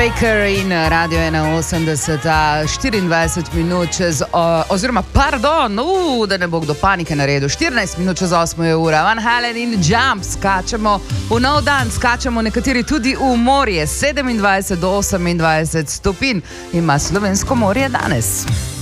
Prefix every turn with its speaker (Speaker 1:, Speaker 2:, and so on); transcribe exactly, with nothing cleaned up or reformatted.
Speaker 1: Baker in Radio ena osemdeset, štiriindvajset minut čez, o, oziroma pardon, uh, da ne bo kdo panike naredil, štirinajst minut čez osmo je ura. Van Halen in Jump, skačemo v nov dan, skačemo nekateri tudi v morje, sedemindvajset do osemindvajset stopinj ima slovensko morje danes.